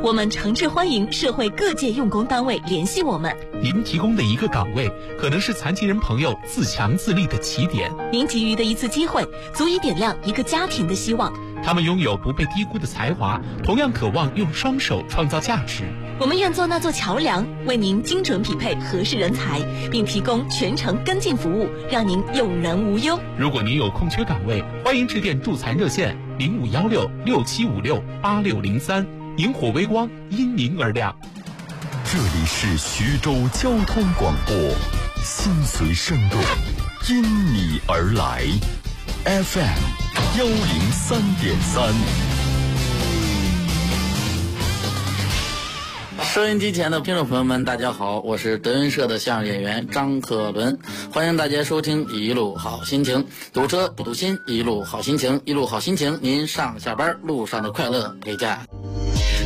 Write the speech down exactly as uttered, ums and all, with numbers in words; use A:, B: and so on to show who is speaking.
A: 我们诚挚欢迎社会各界用工单位联系我们。
B: 您提供的一个岗位，可能是残疾人朋友自强自立的起点。
A: 您给予的一次机会，足以点亮一个家庭的希望。
B: 他们拥有不被低估的才华，同样渴望用双手创造价值。
A: 我们愿做那座桥梁，为您精准匹配合适人才，并提供全程跟进服务，让您有人无忧。
B: 如果您有空缺岗位，欢迎致电助残热线零五幺六六七五六八六零三，萤火微光因您而亮。
C: 这里是徐州交通广播，心随声动，因你而来 ，F M 幺零三点三。
D: 收音机前的听众朋友们，大家好，我是德云社的相声演员张克伦，欢迎大家收听一路好心情，堵车不堵心，一路好心情，一路好心情，您上下班路上的快乐陪驾。